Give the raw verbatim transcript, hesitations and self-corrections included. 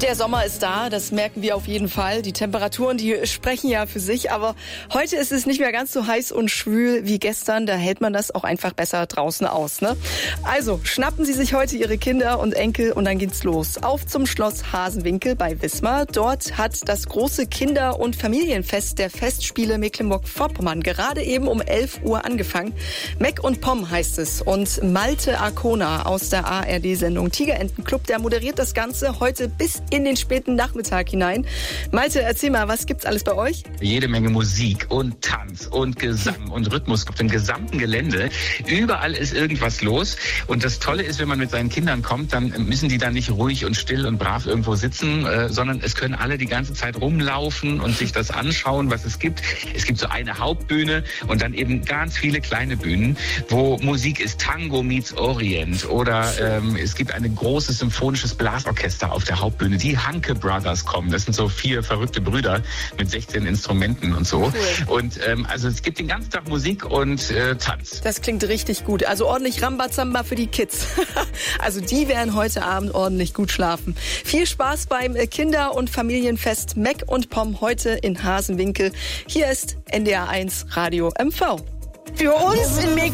Der Sommer ist da, das merken wir auf jeden Fall. Die Temperaturen, die sprechen ja für sich. Aber heute ist es nicht mehr ganz so heiß und schwül wie gestern. Da hält man das auch einfach besser draußen aus, ne? Also schnappen Sie sich heute Ihre Kinder und Enkel und dann geht's los. Auf zum Schloss Hasenwinkel bei Wismar. Dort hat das große Kinder- und Familienfest der Festspiele Mecklenburg-Vorpommern gerade eben um elf Uhr angefangen. Meck und Pom heißt es. Und Malte Arkona aus der A R D-Sendung Tigerentenclub, der moderiert das Ganze heute bis in den späten Nachmittag hinein. Malte, erzähl mal, was gibt's alles bei euch? Jede Menge Musik und Tanz und Gesang und Rhythmus auf dem gesamten Gelände. Überall ist irgendwas los. Und das Tolle ist, wenn man mit seinen Kindern kommt, dann müssen die da nicht ruhig und still und brav irgendwo sitzen, äh, sondern es können alle die ganze Zeit rumlaufen und sich das anschauen, was es gibt. Es gibt so eine Hauptbühne und dann eben ganz viele kleine Bühnen, wo Musik ist. Tango meets Orient oder ähm, es gibt ein großes symphonisches Blasorchester auf der Hauptbühne. Die Hanke Brothers kommen. Das sind so vier verrückte Brüder mit sechzehn Instrumenten und so. Cool. Und ähm, also es gibt den ganzen Tag Musik und äh, Tanz. Das klingt richtig gut. Also ordentlich Rambazamba für die Kids. Also die werden heute Abend ordentlich gut schlafen. Viel Spaß beim Kinder- und Familienfest Meck und Pom heute in Hasenwinkel. Hier ist N D R eins Radio M V. Für uns in Mecklenburg